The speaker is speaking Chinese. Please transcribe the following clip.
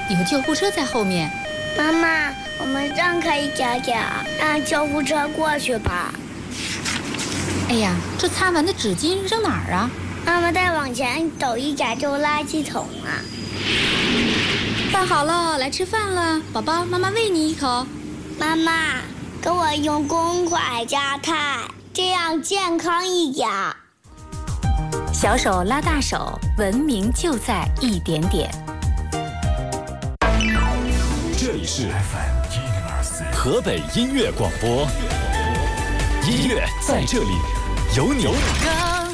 有救护车在后面。 妈妈，我们让开一点点，让救护车过去吧。 哎呀，这擦完的纸巾扔哪儿啊？ 妈妈再往前走一点就垃圾桶了。 饭好了，来吃饭了，宝宝，妈妈喂你一口。 妈妈，给我用公筷夹菜，这样健康一点。 小手拉大手，文明就在一点点。 这里是河北音乐广播，音乐在这里，有你。